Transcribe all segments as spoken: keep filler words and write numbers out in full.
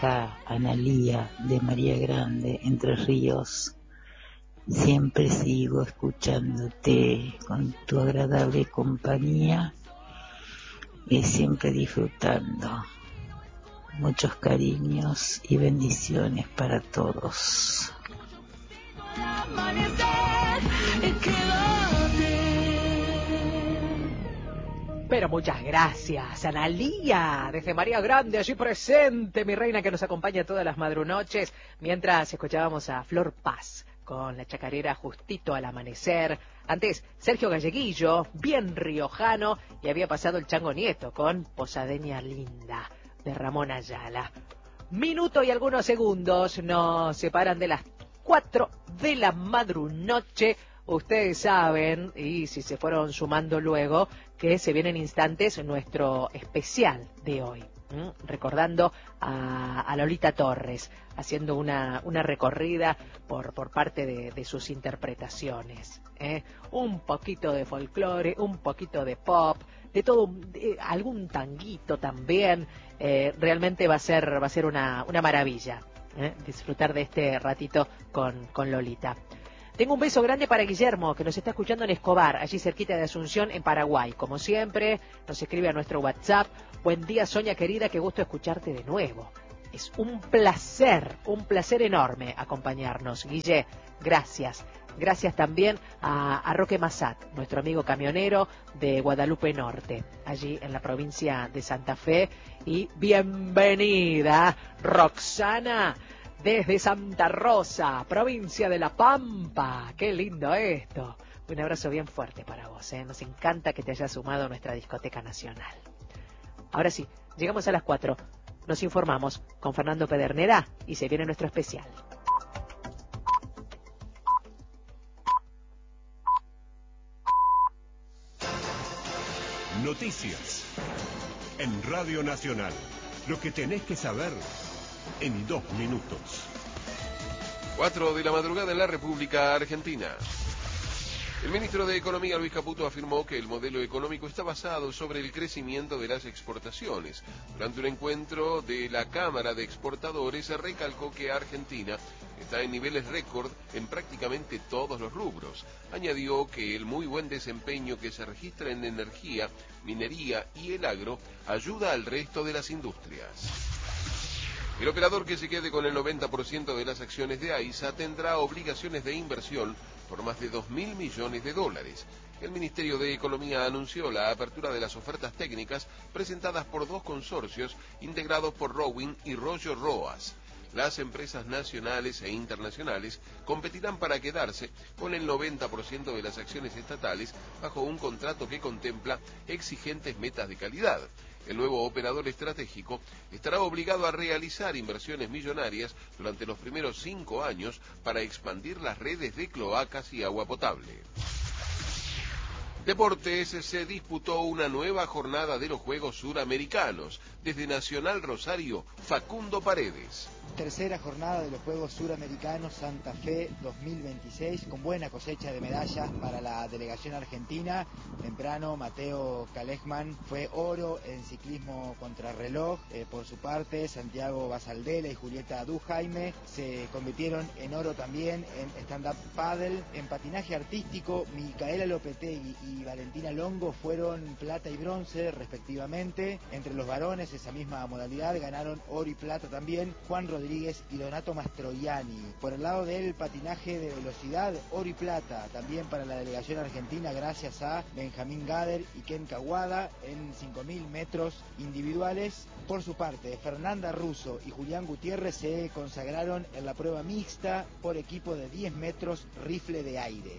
acá Analía de María Grande, Entre Ríos. Siempre sigo escuchándote con tu agradable compañía y siempre disfrutando. Muchos cariños y bendiciones para todos. Pero muchas gracias, Analía, desde María Grande, allí presente, mi reina que nos acompaña todas las madrunoches, mientras escuchábamos a Flor Paz con la chacarera Justito al Amanecer. Antes, Sergio Galleguillo, bien riojano, y había pasado el Chango Nieto con Posadeña Linda, de Ramón Ayala. Minuto y algunos segundos nos separan de las cuatro de la madrunoche. Ustedes saben, y si se fueron sumando luego, que se viene en instantes nuestro especial de hoy, ¿m? recordando a, a Lolita Torres, haciendo una, una recorrida por, por parte de, de sus interpretaciones. ¿eh? Un poquito de folclore, un poquito de pop, de todo, de, algún tanguito también. Eh, realmente va a ser, va a ser una, una maravilla ¿eh? disfrutar de este ratito con, con Lolita. Tengo un beso grande para Guillermo, que nos está escuchando en Escobar, allí cerquita de Asunción, en Paraguay. Como siempre, nos escribe a nuestro WhatsApp. Buen día, Sonia querida, qué gusto escucharte de nuevo. Es un placer, un placer enorme acompañarnos. Guille, gracias. Gracias también a, a Roque Massat, nuestro amigo camionero de Guadalupe Norte, allí en la provincia de Santa Fe. Y bienvenida, Roxana, desde Santa Rosa, provincia de La Pampa. Qué lindo esto. Un abrazo bien fuerte para vos, ¿eh? Nos encanta que te hayas sumado a nuestra discoteca nacional. Ahora sí, llegamos a las cuatro. Nos informamos con Fernando Pedernera y se viene nuestro especial. Noticias en Radio Nacional. Lo que tenés que saber en dos minutos. Cuatro de la madrugada en la República Argentina. El ministro de Economía, Luis Caputo, afirmó que el modelo económico está basado sobre el crecimiento de las exportaciones. Durante un encuentro de la Cámara de Exportadores, se recalcó que Argentina está en niveles récord en prácticamente todos los rubros. Añadió que el muy buen desempeño que se registra en energía, minería y el agro ayuda al resto de las industrias. El operador que se quede con el noventa por ciento de las acciones de AISA tendrá obligaciones de inversión por más de dos mil millones de dólares. El Ministerio de Economía anunció la apertura de las ofertas técnicas presentadas por dos consorcios integrados por Rowing y Rollo Roas. Las empresas nacionales e internacionales competirán para quedarse con el noventa por ciento de las acciones estatales bajo un contrato que contempla exigentes metas de calidad. El nuevo operador estratégico estará obligado a realizar inversiones millonarias durante los primeros cinco años para expandir las redes de cloacas y agua potable. Deportes, se disputó una nueva jornada de los Juegos Suramericanos. Desde Nacional Rosario, Facundo Paredes. Tercera jornada de los Juegos Suramericanos Santa Fe dos mil veintiséis, con buena cosecha de medallas para la delegación argentina. Temprano, Mateo Kalejman fue oro en ciclismo contrarreloj. Eh, por su parte, Santiago Basaldela y Julieta Dujaime se convirtieron en oro también en stand-up paddle. En patinaje artístico, Micaela Lopetegui y Valentina Longo fueron plata y bronce respectivamente. Entre los varones, esa misma modalidad, ganaron oro y plata también Juan Rodríguez y Donato Mastroianni. Por el lado del patinaje de velocidad, oro y plata también para la delegación argentina, gracias a Benjamín Gader y Ken Kawada en cinco mil metros individuales. Por su parte, Fernanda Russo y Julián Gutiérrez se consagraron en la prueba mixta por equipo de diez metros rifle de aire.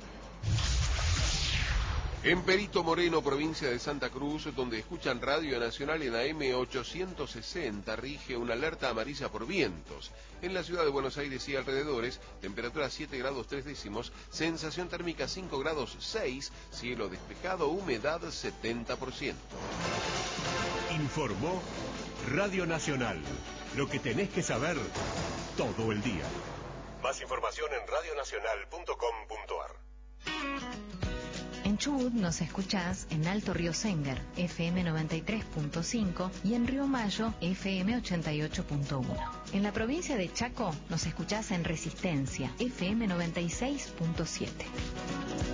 En Perito Moreno, provincia de Santa Cruz, donde escuchan Radio Nacional en A M ochocientos sesenta, rige una alerta amarilla por vientos. En la ciudad de Buenos Aires y alrededores, temperatura siete grados tres décimos, sensación térmica cinco grados seis, cielo despejado, humedad setenta por ciento. Informó Radio Nacional. Lo que tenés que saber todo el día. Más información en radio nacional punto com punto a r. En Chubut nos escuchás en Alto Río Senger, F M noventa y tres punto cinco, y en Río Mayo, F M ochenta y ocho punto uno. En la provincia de Chaco nos escuchás en Resistencia, F M noventa y seis punto siete.